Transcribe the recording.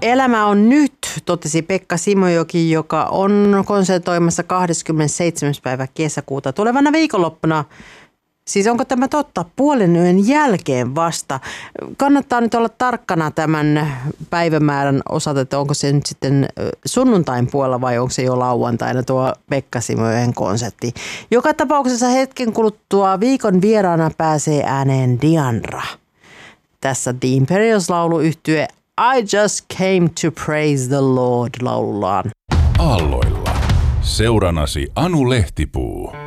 Elämä on nyt, totesi Pekka Simojoki, joka on konsertoimassa 27. päivä kesäkuuta tulevana viikonloppuna. Siis onko tämä totta? Puolen yön jälkeen vasta. Kannattaa nyt olla tarkkana tämän päivämäärän osalta, että onko se nyt sitten sunnuntain puolella vai onko se jo lauantaina tuo Pekka Simojoen konsertti. Joka tapauksessa hetken kuluttua viikon vieraana pääsee ääneen Diandra. Tässä The Imperials-lauluyhtye I Just Came to Praise the Lord -laulullaan. Aalloilla. Seuranasi Anu Lehtipuu.